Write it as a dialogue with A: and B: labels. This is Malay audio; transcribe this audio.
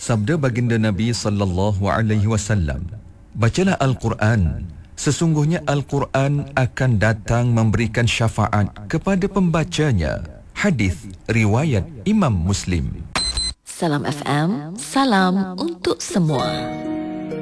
A: Sabda baginda Nabi sallallahu alaihi wasallam, bacalah Al-Quran. Sesungguhnya Al-Quran akan datang memberikan syafaat kepada pembacanya. Hadis riwayat Imam Muslim.
B: Salam FM, salam untuk semua.